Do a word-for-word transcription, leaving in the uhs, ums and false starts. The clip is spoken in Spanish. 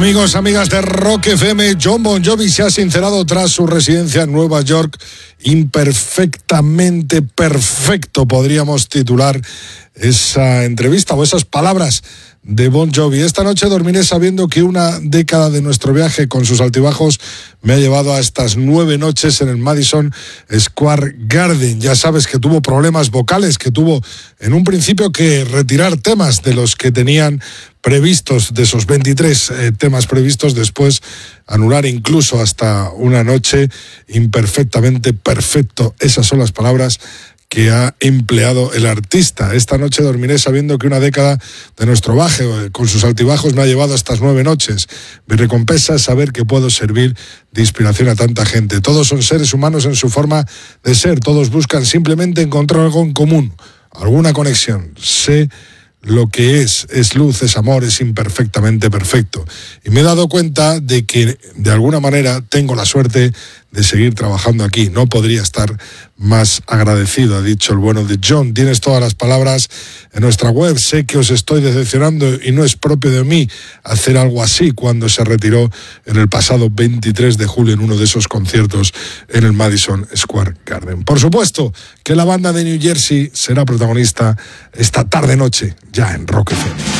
Amigos, amigas de Rock F M, Jon Bon Jovi se ha sincerado tras su residencia en Nueva York. Imperfectamente perfecto, podríamos titular esa entrevista o esas palabras de Bon Jovi. Esta noche dormiré sabiendo que una década de nuestro viaje con sus altibajos me ha llevado a estas nueve noches en el Madison Square Garden. Ya sabes que tuvo problemas vocales, que tuvo en un principio que retirar temas de los que tenían previstos, de esos veintitrés eh, temas previstos, después anular incluso hasta una noche. Imperfectamente perfecto, esas son las palabras que ha empleado el artista. Esta noche dormiré sabiendo que una década de nuestro viaje con sus altibajos me ha llevado a estas nueve noches. Mi recompensa es saber que puedo servir de inspiración a tanta gente. Todos son seres humanos en su forma de ser. Todos buscan simplemente encontrar algo en común, alguna conexión. Sé lo que es, es luz, es amor, es imperfectamente perfecto. Y me he dado cuenta de que, de alguna manera, tengo la suerte de seguir trabajando aquí. No podría estar más agradecido, ha dicho el bueno de Jon. Tienes todas las palabras en nuestra web. Sé que os estoy decepcionando y no es propio de mí hacer algo así cuando se retiró en el pasado veintitrés de julio en uno de esos conciertos en el Madison Square Garden. Por supuesto que la banda de New Jersey será protagonista esta tarde-noche ya en Rock F M.